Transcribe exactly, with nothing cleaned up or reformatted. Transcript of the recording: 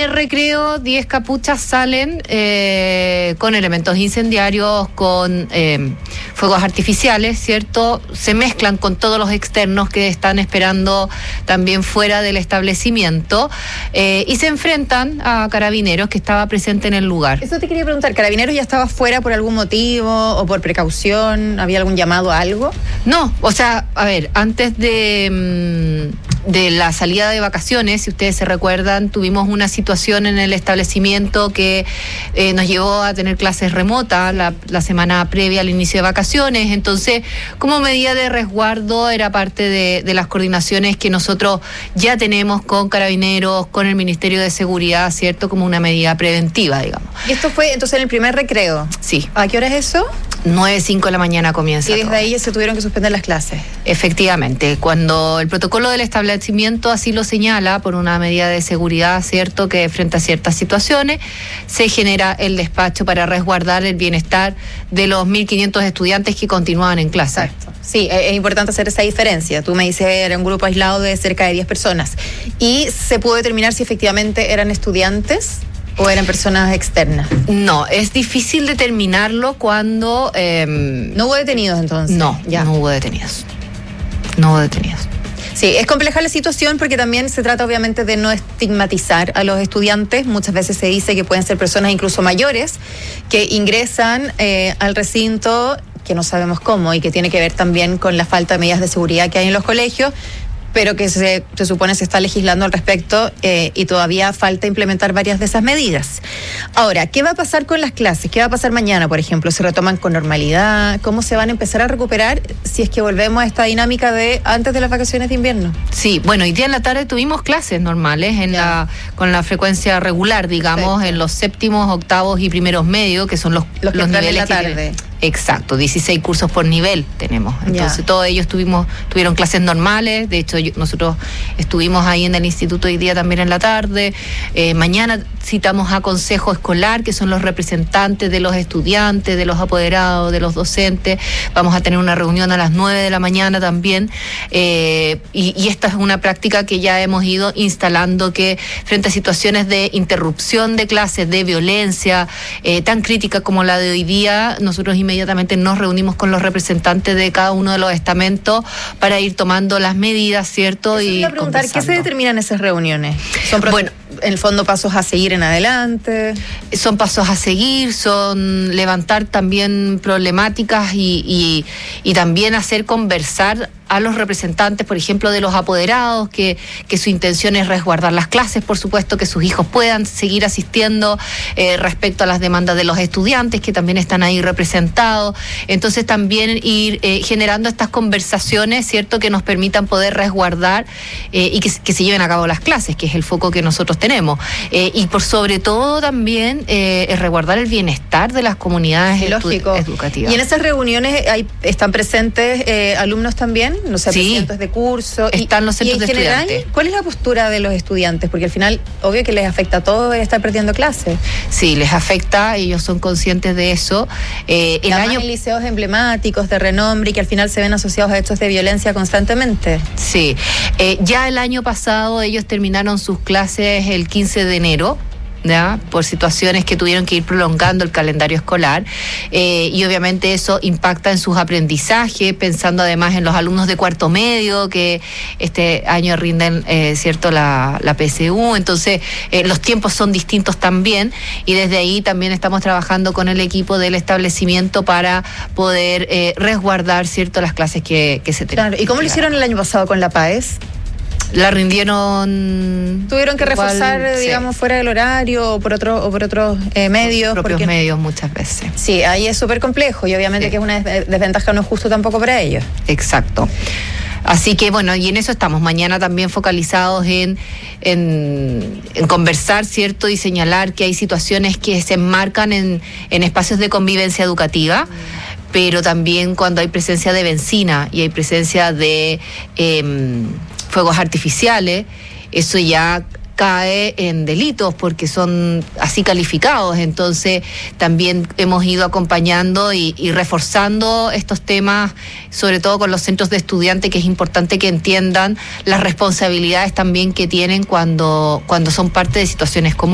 primer recreo, diez capuchas salen eh, con elementos incendiarios, con eh, fuegos artificiales, ¿cierto? Se mezclan con todos los externos que están esperando también fuera del establecimiento eh, y se enfrentan a Carabineros, que estaba presente en el lugar. Eso te quería preguntar, ¿Carabineros ya estaba fuera por algún motivo o por precaución? ¿Había algún llamado a algo? No, o sea, a ver, antes de, de la salida de vacaciones, si ustedes se recuerdan, tuvimos una situación en el establecimiento que eh, nos llevó a tener clases remotas la, la semana previa al inicio de vacaciones. Entonces, como medida de resguardo, era parte de, de las coordinaciones que nosotros ya tenemos con Carabineros, con el Ministerio de Seguridad, ¿cierto? Como una medida preventiva, digamos. ¿Y esto fue entonces en el primer recreo? Sí. ¿A qué hora es eso? nueve, cinco de la mañana comienza. Y desde todo. ahí se tuvieron que suspender las clases. Efectivamente, cuando el protocolo del establecimiento así lo señala, por una medida de seguridad, cierto, que frente a ciertas situaciones, se genera el despacho para resguardar el bienestar de los mil quinientos estudiantes que continúan en clase. Exacto. Sí, es importante hacer esa diferencia. Tú me dices, era un grupo aislado de cerca de diez personas. ¿Y se pudo determinar si efectivamente eran estudiantes o eran personas externas? No, es difícil determinarlo cuando... Eh, ¿No hubo detenidos entonces? No, ya. no hubo detenidos. No hubo detenidos. Sí, es compleja la situación porque también se trata obviamente de no estigmatizar a los estudiantes. Muchas veces se dice que pueden ser personas incluso mayores que ingresan eh, al recinto, que no sabemos cómo, y que tiene que ver también con la falta de medidas de seguridad que hay en los colegios, pero que se, se supone se está legislando al respecto eh, y todavía falta implementar varias de esas medidas. Ahora, ¿qué va a pasar con las clases? ¿Qué va a pasar mañana, por ejemplo? ¿Se retoman con normalidad? ¿Cómo se van a empezar a recuperar si es que volvemos a esta dinámica de antes de las vacaciones de invierno? Sí, bueno, hoy día en la tarde tuvimos clases normales en la con la frecuencia regular, digamos, sí, en los séptimos, octavos y primeros medios, que son los, los, que los niveles en la tarde. Que tienen. Exacto, dieciséis cursos por nivel tenemos. Entonces, ya. todos ellos tuvimos, tuvieron clases normales. De hecho, yo, nosotros estuvimos ahí en el instituto hoy día también en la tarde. Eh, mañana citamos a consejo escolar, que son los representantes de los estudiantes, de los apoderados, de los docentes. Vamos a tener una reunión a las nueve de la mañana también. Eh, y, y esta es una práctica que ya hemos ido instalando, que frente a situaciones de interrupción de clases, de violencia eh, tan crítica como la de hoy día, nosotros inmediatamente nos reunimos con los representantes de cada uno de los estamentos para ir tomando las medidas, ¿cierto? Eso y iba a preguntar, ¿qué se determina en esas reuniones? ¿Son bueno, en el fondo pasos a seguir en adelante? Son pasos a seguir, son levantar también problemáticas y, y, y también hacer conversar a los representantes, por ejemplo, de los apoderados, que, que su intención es resguardar las clases, por supuesto, que sus hijos puedan seguir asistiendo eh, respecto a las demandas de los estudiantes, que también están ahí representados. Entonces, también ir eh, generando estas conversaciones, ¿cierto?, que nos permitan poder resguardar eh, y que, que se lleven a cabo las clases, que es el foco que nosotros tenemos. Eh, y por sobre todo también eh, es resguardar el bienestar de las comunidades edu- educativas. ¿Y en esas reuniones hay, están presentes eh, alumnos también? No sé, sí, centros de curso. Están y, los centros y en de general, estudiantes. ¿cuál es la postura de los estudiantes? Porque al final, obvio que les afecta a todos estar perdiendo clases. Sí, les afecta, ellos son conscientes de eso. Eh, el Además, año... hay liceos emblemáticos de renombre y que al final se ven asociados a hechos de violencia constantemente. Sí, eh, ya el año pasado ellos terminaron sus clases el quince de enero. ¿Ya? Por situaciones que tuvieron que ir prolongando el calendario escolar eh, y obviamente eso impacta en sus aprendizajes, pensando además en los alumnos de cuarto medio que este año rinden eh, cierto la, la P S U, entonces eh, los tiempos son distintos también y desde ahí también estamos trabajando con el equipo del establecimiento para poder eh, resguardar cierto las clases que, que se tenían. Claro. ¿Y cómo lo hicieron el año pasado con la P A E S? La rindieron. Tuvieron que igual, reforzar, digamos, sí, fuera del horario o por otro, o por otros eh, medios. Por propios porque, medios muchas veces. Sí, ahí es súper complejo y obviamente sí, que es una desventaja no es justo tampoco para ellos. Exacto. Así que bueno, y en eso estamos. Mañana también focalizados en, en, en conversar, ¿cierto? Y señalar que hay situaciones que se enmarcan en, en espacios de convivencia educativa. Mm. Pero también cuando hay presencia de benzina y hay presencia de eh, fuegos artificiales, eso ya cae en delitos porque son así calificados. Entonces también hemos ido acompañando y, y reforzando estos temas, sobre todo con los centros de estudiantes, que es importante que entiendan las responsabilidades también que tienen cuando, cuando son parte de situaciones como